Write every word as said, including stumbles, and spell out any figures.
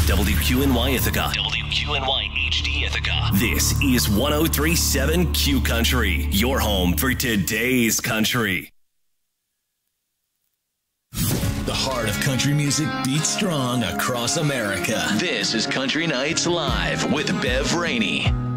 W Q N Y Ithaca. W Q N Y H D Ithaca. This is one oh three point seven Q Country, your home for today's country. The heart of country music beats strong across America. This is Country Nights Live with Bev Rainey.